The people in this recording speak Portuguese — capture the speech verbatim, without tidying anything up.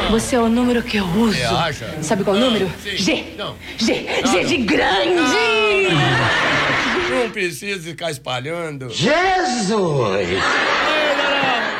Você é o número que eu uso. Você acha? Sabe qual é o número? Sim. G. Não. G. Não, G não. de grande. Não precisa ficar espalhando. Jesus!